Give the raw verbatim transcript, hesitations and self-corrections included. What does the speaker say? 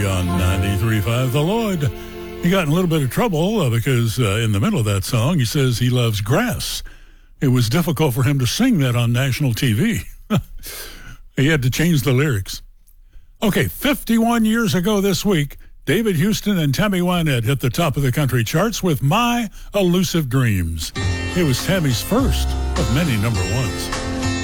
on ninety-three point five The Lloyd. He got in a little bit of trouble uh, because uh, in the middle of that song, he says he loves grass. It was difficult for him to sing that on national T V. He had to change the lyrics. Okay, fifty-one years ago this week, David Houston and Tammy Wynette hit the top of the country charts with My Elusive Dreams. It was Tammy's first of many number ones.